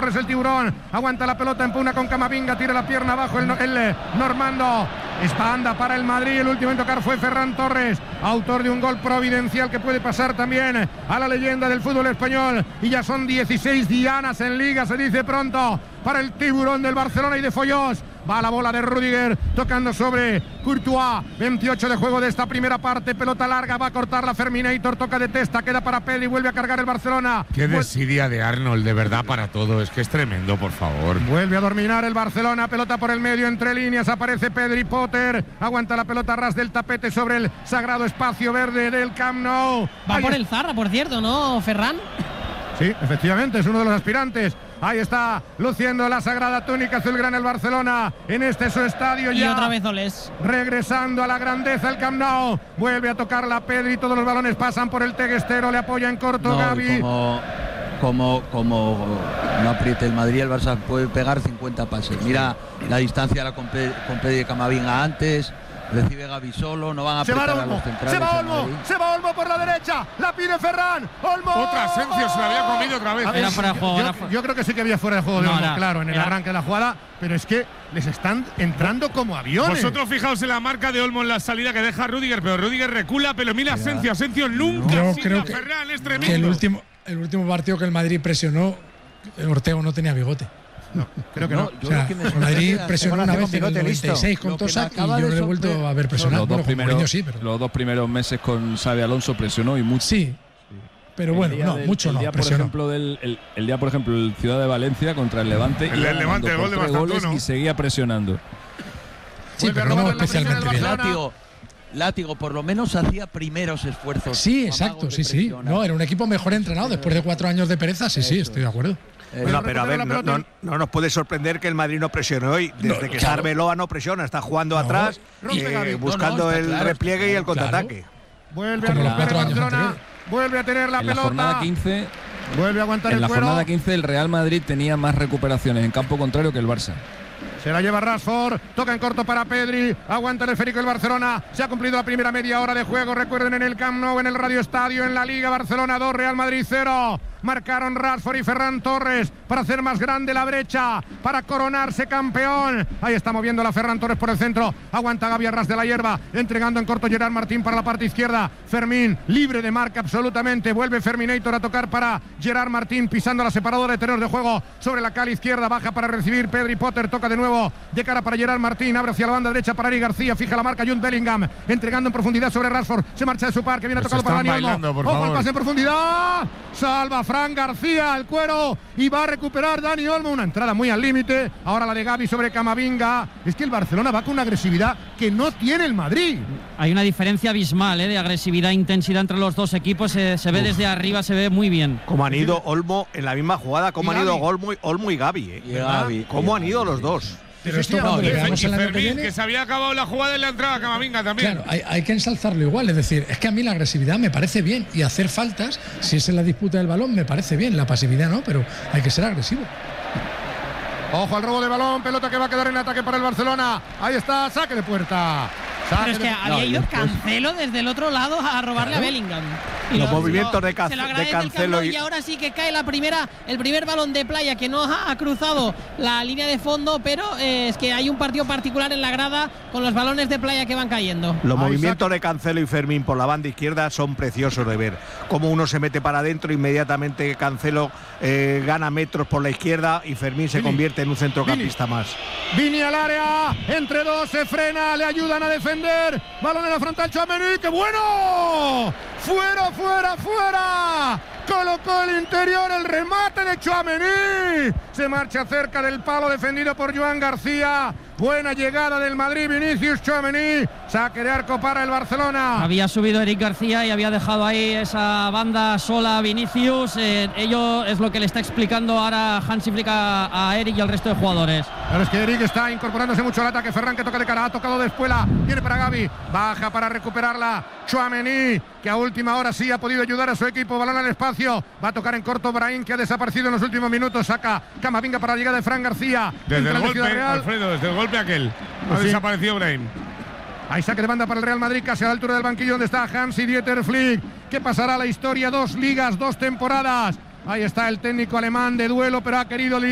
Torres, el tiburón. Aguanta la pelota, empuna con Camavinga, tira la pierna abajo el normando. Espanda para el Madrid. El último en tocar fue Ferran Torres, autor de un gol providencial que puede pasar también a la leyenda del fútbol español. Y ya son 16 dianas en Liga, se dice pronto, para el tiburón del Barcelona y de Foyós. Va la bola de Rüdiger tocando sobre Courtois. 28 de juego de esta primera parte. Pelota larga, va a cortar la Ferminator. Toca de testa, queda para Pedri. Vuelve a cargar el Barcelona. Qué desidia de Arnold, de verdad, para todo. Es que es tremendo, por favor. Vuelve a dominar el Barcelona. Pelota por el medio, entre líneas. Aparece Pedri. Potter aguanta la pelota a ras del tapete sobre el sagrado espacio verde del Camp Nou. Va por el Zarra, por cierto, ¿no, Ferran? Sí, efectivamente, es uno de los aspirantes. Ahí está, luciendo la sagrada túnica azulgrana el Barcelona en este su estadio. Y ya otra vez Oles. Regresando a la grandeza el Camp Nou. Vuelve a tocar la Pedri, todos los balones pasan por el teguestero, le apoya en corto Gavi. Como no apriete el Madrid, el Barça puede pegar 50 pases. Mira la distancia con Pedri y Camavinga antes. Recibe Gavi solo, no van a apretar a los centrales. Se va Olmo por la derecha, la pide Ferran. Olmo. Otra Asensio se la había comido otra vez. Era fuera de juego. Yo creo que sí que había fuera de juego de Olmo, claro, en el arranque de la jugada, pero es que les están entrando como aviones. Vosotros fijaos en la marca de Olmo en la salida que deja Rüdiger, pero Rüdiger recula, pero mira Asensio nunca sigue a Ferran, es tremendo. Que el último partido que el Madrid presionó, Ortega no tenía bigote. No, creo que no. O sea, el Madrid presionó una vez en el 96 con Tosak y yo no le he vuelto a ver presionar. Los dos primeros meses con Xabi Alonso presionó y mucho. Sí, pero bueno, mucho no presionó. El día, por ejemplo, el Ciudad de Valencia contra el Levante. El del Levante, el gol de Bastantón. Y seguía presionando. Sí, pero no especialmente bien. Látigo, por lo menos hacía primeros esfuerzos. Sí, exacto, sí. No, era un equipo mejor entrenado después de 4 años de pereza. Sí, estoy de acuerdo. No, pero a ver, no nos puede sorprender que el Madrid no presione hoy. Desde que Arbeloa no presiona, está jugando atrás, buscando el repliegue y el contraataque. Vuelve a romper Barcelona, vuelve a tener la pelota. En la jornada 15, vuelve a aguantar el cuero. En la jornada 15 el Real Madrid tenía más recuperaciones en campo contrario que el Barça. Se la lleva Rashford, toca en corto para Pedri, aguanta el esférico el Barcelona. Se ha cumplido la primera media hora de juego, recuerden, en el Camp Nou, en el Radio Estadio, en la Liga. Barcelona 2, Real Madrid 0. Marcaron Rashford y Ferran Torres para hacer más grande la brecha, para coronarse campeón. Ahí está moviendo la Ferran Torres por el centro. Aguanta Gavi a ras de la hierba, entregando en corto Gerard Martín para la parte izquierda. Fermín, libre de marca absolutamente. Vuelve Ferminator a tocar para Gerard Martín, pisando la separadora de terrenos de juego sobre la cala izquierda. Baja para recibir Pedri. Potter toca de nuevo de cara para Gerard Martín. Abre hacia la banda derecha para Eric García. Fija la marca Jude Bellingham, entregando en profundidad sobre Rashford. Se marcha de su par, que viene a tocarlo para Dani Olmo. Ojo al pase en profundidad. Salva Fran García el cuero y va a recuperar Dani Olmo. Una entrada muy al límite. Ahora la de Gavi sobre Camavinga. Es que el Barcelona va con una agresividad que no tiene el Madrid. Hay una diferencia abismal de agresividad e intensidad entre los dos equipos. Se ve desde arriba, se ve muy bien. Como han ido Olmo en la misma jugada, como han ido Olmo y Gavi. Cómo han ido los dos. Pero esto cuando llegamos al año que Fermín, viene, que se había acabado la jugada y la entrada a Camavinga también. Claro, hay que ensalzarlo igual. Es decir, es que a mí la agresividad me parece bien y hacer faltas, si es en la disputa del balón, me parece bien. La pasividad no, pero hay que ser agresivo. Ojo al robo de balón, pelota que va a quedar en ataque para el Barcelona. Ahí está, saque de puerta. Pero es que había ido Cancelo desde el otro lado a robarle a Bellingham. Y los movimientos de Cancelo. Y ahora sí que cae el primer balón de Playa, que no ha cruzado la línea de fondo, pero es que hay un partido particular en la grada con los balones de Playa que van cayendo. Los movimientos de Cancelo y Fermín por la banda izquierda son preciosos de ver. Como uno se mete para adentro, inmediatamente Cancelo gana metros por la izquierda y Fermín se convierte en un centrocampista más. Vini al área, entre dos se frena, le ayudan a defender. Balón en la frontal, Tchouaméni, ¡qué bueno! ¡Fuera! Colocó el interior, el remate de Tchouaméni. Se marcha cerca del palo, defendido por Joan García. Buena llegada del Madrid, Vinicius Tchouaméni. Saque de arco para el Barcelona. Había subido Eric García y había dejado ahí esa banda sola a Vinicius. Ello es lo que le está explicando ahora Hansi Flick a Eric y al resto de jugadores. Pero es que Eric está incorporándose mucho al ataque. Ferran, que toca de cara, ha tocado de espuela. Viene para Gavi, baja para recuperarla Tchouaméni, que a última hora sí ha podido ayudar a su equipo. Balón al espacio, va a tocar en corto Brahim, que ha desaparecido en los últimos minutos. Saca Camavinga para la llegada de Fran García. Desde el golpe, Alfredo, desde el golpe aquel ha desaparecido Brahim. Hay saque de banda para el Real Madrid, casi a la altura del banquillo donde está Hansi-Dieter Flick. ¿Qué pasará a la historia? 2 ligas, 2 temporadas. Ahí está el técnico alemán de duelo, pero ha querido